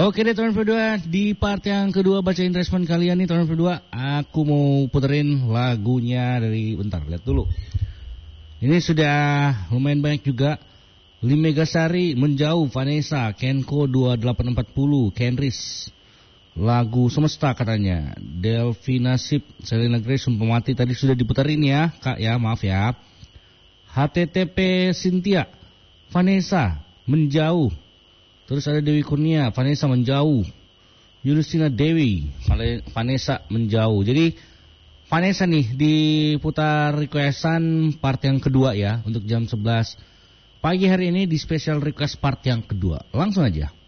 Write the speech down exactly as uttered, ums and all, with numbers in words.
Oke deh teman berdua, di part yang kedua bacain respon kalian nih teman berdua. Aku mau puterin lagunya dari, bentar lihat dulu. Ini sudah lumayan banyak juga. Limegasari, Menjauh, Vanessa, Kenko dua delapan empat nol, Kenris, lagu Semesta katanya. Delvina Sip, Selena Grace, Sumpah Mati tadi sudah diputerin ya Kak ya, maaf ya. H T T P Cynthia, Vanessa, Menjauh. Terus ada Dewi Kurnia, Vanessa Menjauh. Yulistina Dewi, Vanessa Menjauh. Jadi Vanessa nih diputar requestan part yang kedua ya, untuk jam sebelas pagi hari ini di special request part yang kedua. Langsung aja.